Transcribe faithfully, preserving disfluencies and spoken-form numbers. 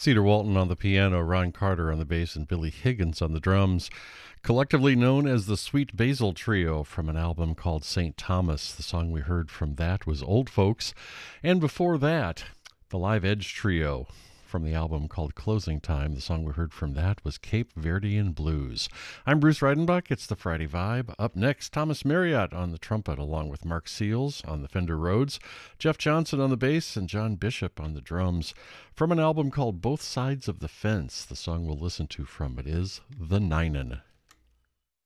Cedar Walton on the piano, Ron Carter on the bass, and Billy Higgins on the drums. Collectively known as the Sweet Basil Trio from an album called Saint Thomas. The song we heard from that was Old Folks. And before that, the Live Edge Trio from the album called Closing Time. The song we heard from that was Cape Verdean Blues. I'm Bruce Reidenbach. It's the Friday Vibe. Up next, Thomas Marriott on the trumpet, along with Mark Seals on the Fender Rhodes, Jeff Johnson on the bass, and John Bishop on the drums. From an album called Both Sides of the Fence, the song we'll listen to from it is The Ninen.